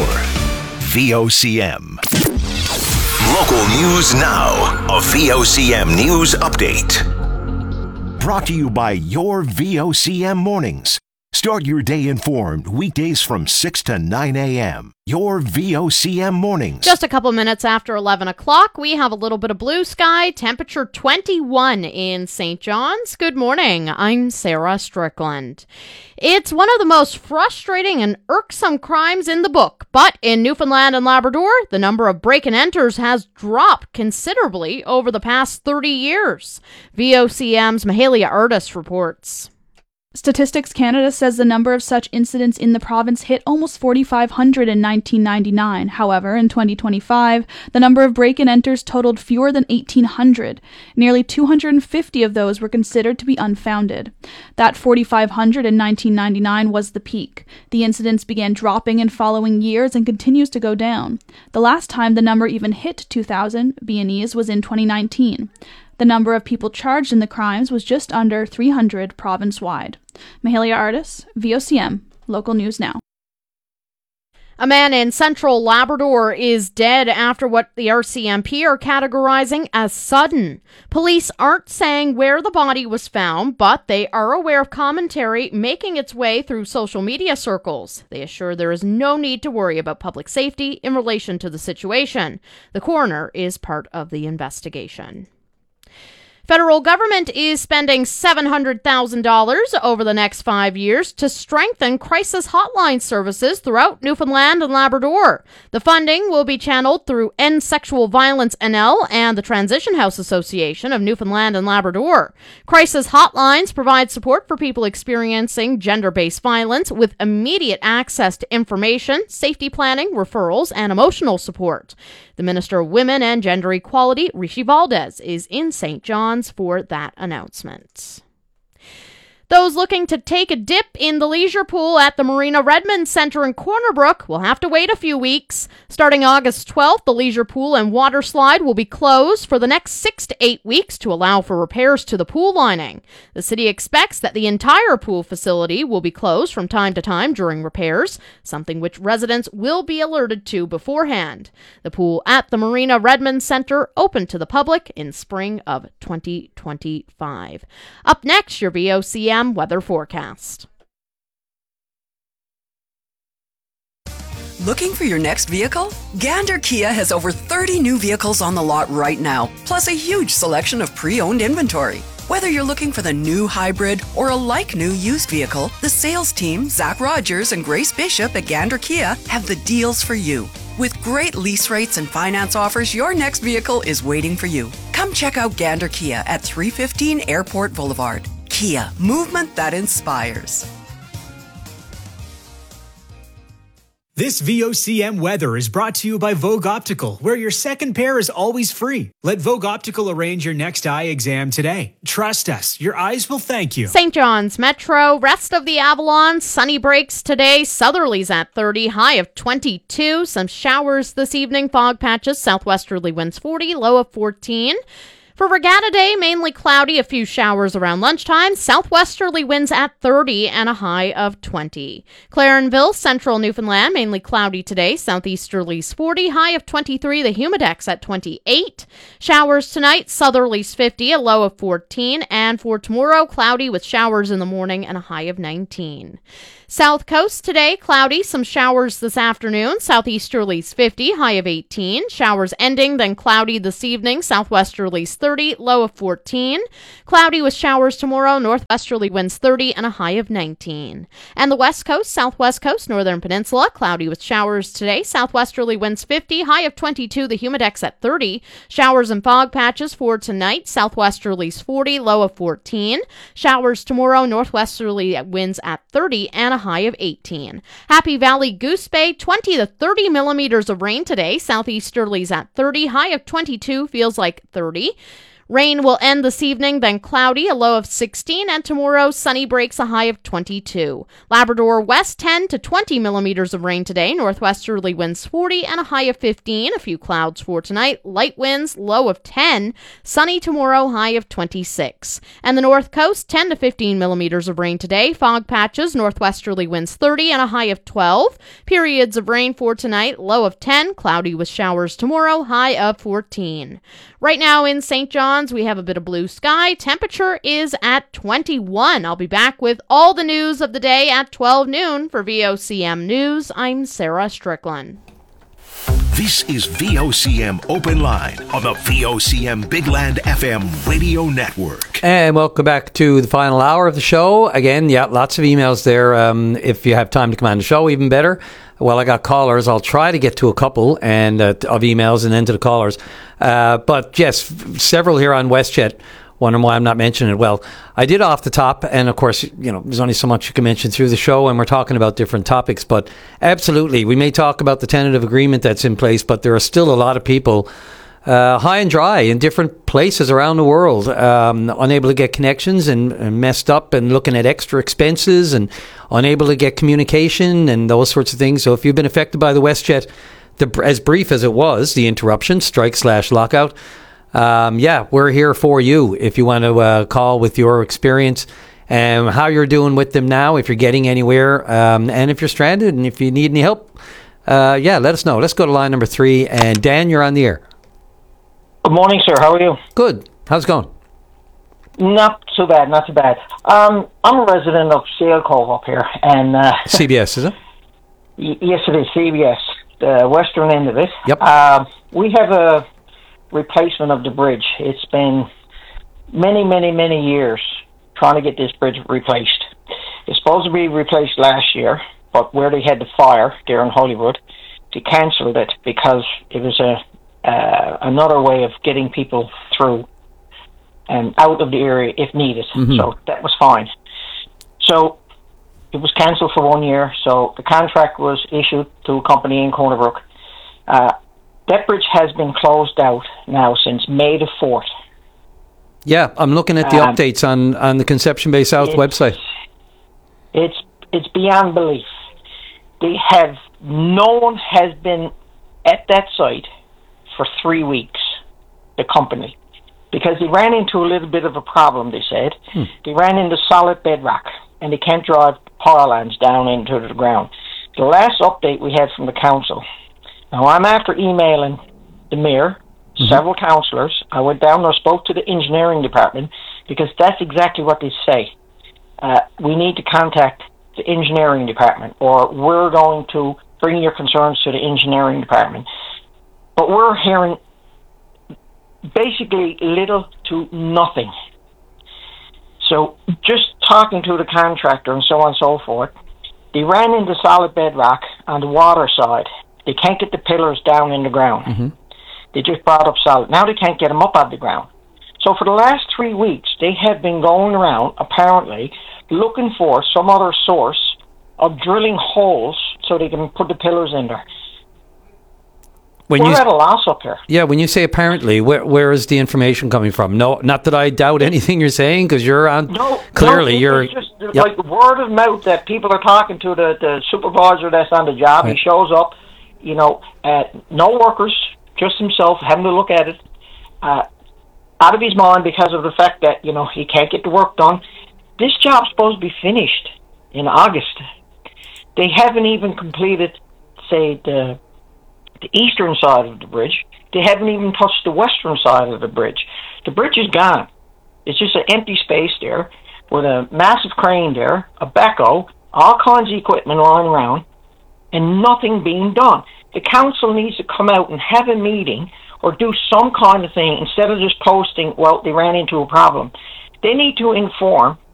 VOCM. Local news now. A VOCM news update. Brought to you by your VOCM mornings. Start your day informed weekdays from 6 to 9 a.m. Your VOCM mornings. Just a couple minutes after 11 o'clock, we have a little bit of blue sky, temperature 21 in St. John's. Good morning. I'm Sarah Strickland. It's one of the most frustrating and irksome crimes in the book, but in Newfoundland and Labrador, the number of break-and-enters has dropped considerably over the past 30 years. VOCM's Mahalia Artis reports. Statistics Canada says the number of such incidents in the province hit almost 4,500 in 1999. However, in 2025, the number of break-and-enters totaled fewer than 1,800. Nearly 250 of those were considered to be unfounded. That 4,500 in 1999 was the peak. The incidents began dropping in following years and continues to go down. The last time the number even hit 2,000 B&Es was in 2019. The number of people charged in the crimes was just under 300 province-wide. Mahalia Artis, VOCM, Local News Now. A man in central Labrador is dead after what the RCMP are categorizing as sudden. Police aren't saying where the body was found, but they are aware of commentary making its way through social media circles. They assure there is no need to worry about public safety in relation to the situation. The coroner is part of the investigation. Federal government is spending $700,000 over the next 5 years to strengthen crisis hotline services throughout Newfoundland and Labrador. The funding will be channeled through End Sexual Violence NL and the Transition House Association of Newfoundland and Labrador. Crisis hotlines provide support for people experiencing gender-based violence with immediate access to information, safety planning, referrals, and emotional support. The Minister of Women and Gender Equality, Rishi Valdez, is in St. John's for that announcement. Those looking to take a dip in the leisure pool at the Marina Redmond Centre in Corner Brook will have to wait a few weeks. Starting August 12th, the leisure pool and water slide will be closed for the next 6 to 8 weeks to allow for repairs to the pool lining. The city expects that the entire pool facility will be closed from time to time during repairs, something which residents will be alerted to beforehand. The pool at the Marina Redmond Centre opened to the public in spring of 2025. Up next, your VOCM weather forecast. Looking for your next vehicle? Gander Kia has over 30 new vehicles on the lot right now, plus a huge selection of pre-owned inventory. Whether you're looking for the new hybrid or a like-new used vehicle, the sales team, Zach Rogers and Grace Bishop at Gander Kia, have the deals for you. With great lease rates and finance offers, your next vehicle is waiting for you. Come check out Gander Kia at 315 Airport Boulevard. Kia, movement that inspires. This VOCM weather is brought to you by Vogue Optical, where your second pair is always free. Let Vogue Optical arrange your next eye exam today. Trust us, your eyes will thank you. St. John's Metro, rest of the Avalon, sunny breaks today. Southerlies at 30, high of 22. Some showers this evening, fog patches, southwesterly winds 40, low of 14. For Regatta Day, mainly cloudy, a few showers around lunchtime, southwesterly winds at 30 and a high of 20. Clarenville, central Newfoundland, mainly cloudy today, southeasterlies 40, high of 23, the humidex at 28. Showers tonight, southerlies 50, a low of 14, and for tomorrow, cloudy with showers in the morning and a high of 19. South Coast today, cloudy, some showers this afternoon, southeasterlies 50, high of 18. Showers ending, then cloudy this evening, southwesterlies 30, low of 14. Cloudy with showers tomorrow, northwesterly winds 30 and a high of 19. And the West Coast, Southwest Coast, Northern Peninsula, cloudy with showers today, southwesterly winds 50, high of 22, the humidex at 30. Showers and fog patches for tonight, southwesterlies 40, low of 14. Showers tomorrow, northwesterly winds at 30 and a high of 18. Happy Valley Goose Bay, 20 to 30 millimeters of rain today. Southeasterlies at 30, high of 22, feels like 30. Rain will end this evening, then cloudy, a low of 16, and tomorrow sunny breaks, a high of 22. Labrador West, 10 to 20 millimeters of rain today. Northwesterly winds 40 and a high of 15. A few clouds for tonight. Light winds, low of 10. Sunny tomorrow, high of 26. And the North Coast, 10 to 15 millimeters of rain today. Fog patches, northwesterly winds 30 and a high of 12. Periods of rain for tonight, low of 10. Cloudy with showers tomorrow, high of 14. Right now in St. John's, we have a bit of blue sky. Temperature is at 21. I'll be back with all the news of the day at 12 noon. For VOCM News, I'm Sarah Strickland. This is VOCM Open Line on the VOCM Big Land FM radio network. And welcome back to the final hour of the show. Again, yeah, lots of emails there. If you have time to come on the show, even better. Well, I got callers. I'll try to get to a couple and of emails and then to the callers. But yes, several here on WestJet. Wondering why I'm not mentioning it. Well, I did off the top, and of course, you know, there's only so much you can mention through the show, and we're talking about different topics. But absolutely, we may talk about the tentative agreement that's in place, but there are still a lot of people high and dry in different places around the world, unable to get connections and messed up and looking at extra expenses and unable to get communication and those sorts of things. So if you've been affected by the WestJet, as brief as it was, the interruption, strike/lockout, we're here for you if you want to call with your experience and how you're doing with them now, if you're getting anywhere, and if you're stranded and if you need any help, let us know. Let's go to line number 3. And Dan, you're on the air. Good morning, sir. How are you? Good. How's it going? Not too bad, not too bad. I'm a resident of Seal Cove up here, and CBS, is it? Yes, it is CBS, the western end of it. Yep. We have a replacement of the bridge. It's been many years trying to get this bridge replaced. It's supposed to be replaced last year, but where they had the fire there in Hollywood, they cancelled it because it was another way of getting people through and out of the area if needed. Mm-hmm. So that was fine. So it was cancelled for 1 year, so the contract was issued to a company in Corner Brook. That bridge has been closed out now since May the 4th. Yeah, I'm looking at the updates on the Conception Bay South website. It's beyond belief. No one has been at that site for 3 weeks, the company, because they ran into a little bit of a problem, they said. They ran into solid bedrock, and they can't drive power lines down into the ground. The last update we had from the council, now I'm after emailing the mayor, several councillors. I went down and spoke to the engineering department, because that's exactly what they say. We need to contact the engineering department, or we're going to bring your concerns to the engineering department. But we're hearing basically little to nothing. So just talking to the contractor and so on and so forth, they ran into solid bedrock on the water side. They can't get the pillars down in the ground. Mm-hmm. They just brought up solid. Now they can't get them up out of the ground. So for the last 3 weeks, they have been going around, apparently, looking for some other source of drilling holes so they can put the pillars in there. When We're at a loss up here. Yeah, when you say apparently, where is the information coming from? No, not that I doubt anything you're saying, because you're on. Clearly, you're. It's just like word of mouth that people are talking to the supervisor that's on the job. Right. He shows up, no workers, just himself, having to look at it, out of his mind because of the fact that, he can't get the work done. This job's supposed to be finished in August. They haven't even completed, say, the eastern side of the bridge. They haven't even touched the western side of the bridge. The bridge is gone. It's just an empty space there with a massive crane there, a backhoe, all kinds of equipment lying around, and nothing being done. The council needs to come out and have a meeting or do some kind of thing instead of just posting, well, they ran into a problem. They need to inform